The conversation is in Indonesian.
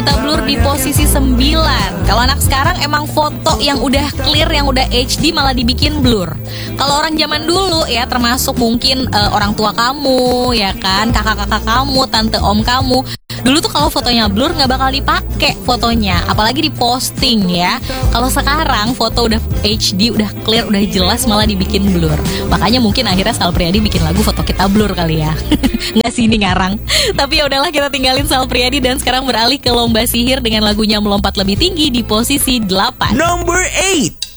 kita blur di posisi 9. Kalau anak sekarang emang foto yang udah clear, yang udah HD malah dibikin blur. Kalau orang zaman dulu ya, termasuk mungkin orang tua kamu ya kan, kakak-kakak kamu, tante om kamu, dulu tuh kalau fotonya blur nggak bakal dipakai fotonya, apalagi diposting ya. Kalau sekarang foto udah HD, udah clear, udah jelas malah dibikin blur. Makanya mungkin akhirnya Sal Priadi bikin lagu foto kita blur kali ya. Nggak sih, ini ngarang. Tapi ya udahlah, kita tinggalin Sal Priadi dan sekarang beralih ke Lomba Sihir dengan lagunya Melompat Lebih Tinggi di posisi 8. Number 8.